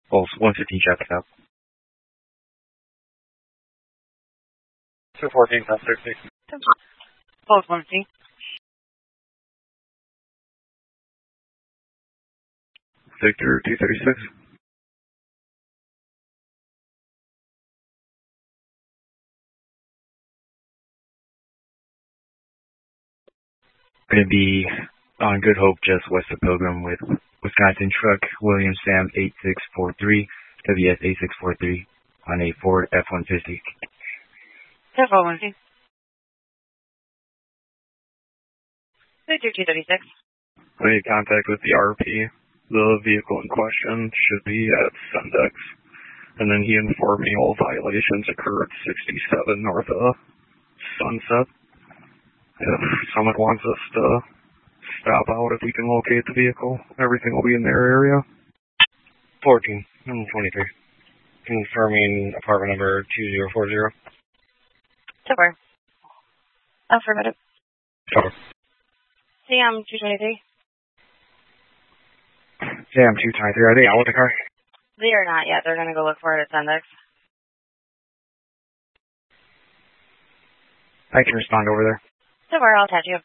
Pulse 115 traffic stop. 214, South 60. Pulse 115. Victor 236. Going to be on Good Hope, just west of Pilgrim with Wisconsin truck William Sam 8643, WS 8643 on a Ford F-150. Tempo 115. Victor 236. I need contact with the RP. The vehicle in question should be at Sendex. And then he informed me all violations occur at 67 north of Sunset. If someone wants us to stop out, if we can locate the vehicle, everything will be in their area. 14, 23. Confirming apartment number 2040. Tempo. Affirmative. Cover. CM 223. Sam 223, are they out with the car? They are not yet. They're going to go look for it at Sendex. I can respond over there. Tempo, I'll attach you.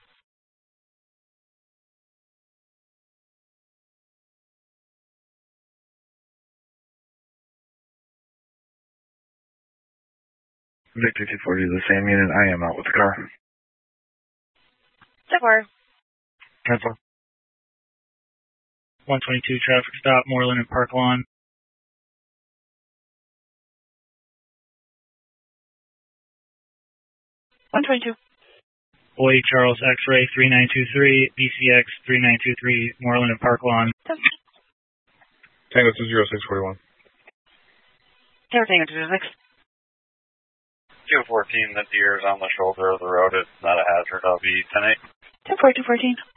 Victor 240 is the same unit. I am out with the car. Tempo. 10-4. 122 traffic stop, Moreland and Park Lawn. 122. Boy Charles X-Ray 3923, BCX 3923, Moreland and Park Lawn. Tango 20641. Tango 206. 214, the deer is on the shoulder of the road. It's not a hazard. I'll be 10-8. 10-4, 214.